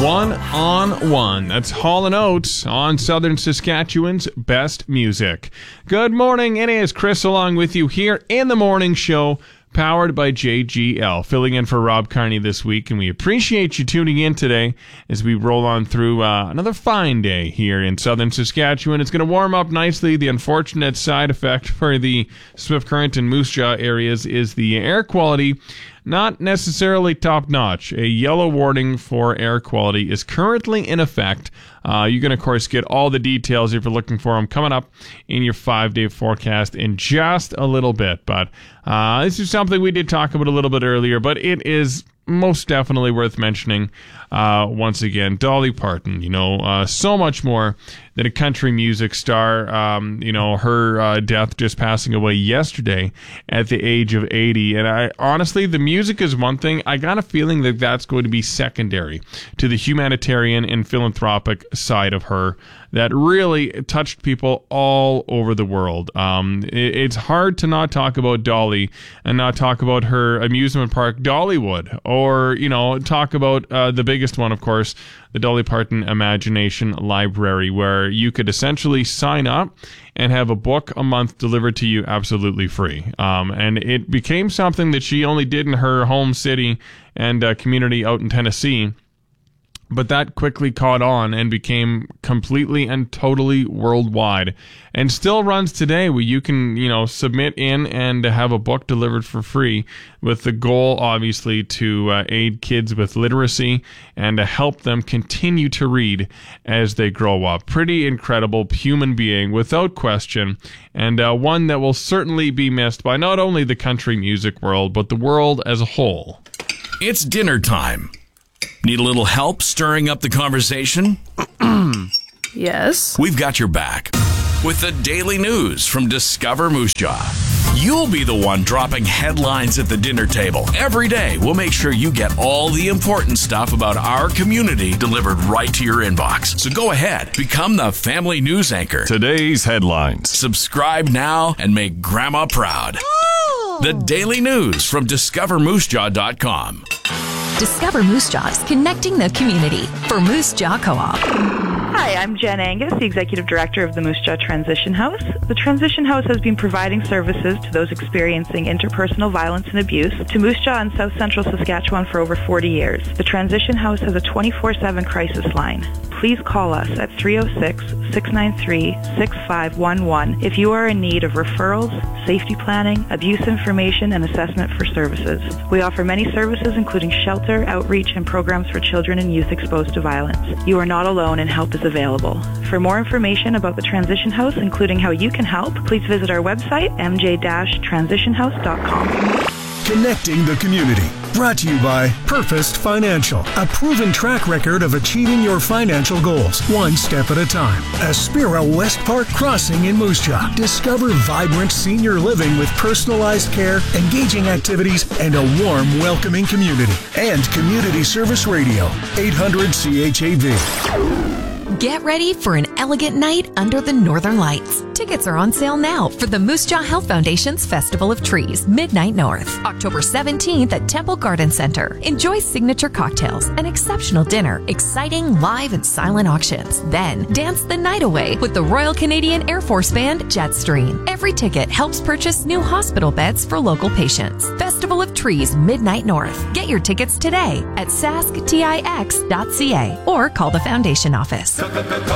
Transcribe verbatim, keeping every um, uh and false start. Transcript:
One on One. That's Hall and Oates on Southern Saskatchewan's best music. Good morning. It is Chris along with you here in the morning show, powered by J G L, filling in for Rob Carney this week, and we appreciate you tuning in today as we roll on through uh, another fine day here in Southern Saskatchewan. It's going to warm up nicely. The unfortunate side effect for the Swift Current and Moose Jaw areas is the air quality. Not necessarily top-notch. A yellow warning for air quality is currently in effect. Uh, you can, of course, get all the details if you're looking for them coming up in your five-day forecast in just a little bit. But uh, this is something we did talk about a little bit earlier, but it is most definitely worth mentioning uh, once again. Dolly Parton, you know, uh, so much more than a country music star. Um, you know, her uh, death just passing away yesterday at the age of eighty. And I honestly, the music is one thing. I got a feeling that that's going to be secondary to the humanitarian and philanthropic side of her that really touched people all over the world. Um, it, it's hard to not talk about Dolly and not talk about her amusement park, Dollywood, or, you know, talk about uh, the biggest one, of course, the Dolly Parton Imagination Library, where you could essentially sign up and have a book a month delivered to you absolutely free. Um, and it became something that she only did in her home city and uh, community out in Tennessee. But that quickly caught on and became completely and totally worldwide, and still runs today, where you can, you know, submit in and have a book delivered for free, with the goal, obviously, to uh, aid kids with literacy and to help them continue to read as they grow up. Pretty incredible human being, without question, and uh, one that will certainly be missed by not only the country music world, but the world as a whole. It's dinner time. Need a little help stirring up the conversation? Yes. We've got your back with the daily news from Discover Moose Jaw. You'll be the one dropping headlines at the dinner table. Every day, we'll make sure you get all the important stuff about our community delivered right to your inbox. So go ahead, become the family news anchor. Today's headlines. Subscribe now and make Grandma proud. Oh. The daily news from discover moose jaw dot com. Discover Moose Jaw is connecting the community for Moose Jaw Co-op. Hi, I'm Jen Angus, the Executive Director of the Moose Jaw Transition House. The Transition House has been providing services to those experiencing interpersonal violence and abuse to Moose Jaw in South Central Saskatchewan for over forty years. The Transition House has a twenty-four seven crisis line. Please call us at three oh six, six nine three, six five one one if you are in need of referrals, safety planning, abuse information, and assessment for services. We offer many services, including shelter, outreach, and programs for children and youth exposed to violence. You are not alone, and help is available. For more information about the Transition House, including how you can help, please visit our website, m j dash transition house dot com. Connecting the community. Brought to you by Purposed Financial, a proven track record of achieving your financial goals, one step at a time. Aspira West Park Crossing in Moose Jaw. Discover vibrant senior living with personalized care, engaging activities, and a warm, welcoming community. And Community Service Radio, eight hundred C H A V. Get ready for an elegant night under the Northern Lights. Tickets are on sale now for the Moose Jaw Health Foundation's Festival of Trees, Midnight North, October seventeenth at Temple Garden Center. Enjoy signature cocktails, an exceptional dinner, exciting live and silent auctions. Then dance the night away with the Royal Canadian Air Force Band Jetstream. Every ticket helps purchase new hospital beds for local patients. Festival of Trees, Midnight North. Get your tickets today at sask tix dot c a or call the foundation office.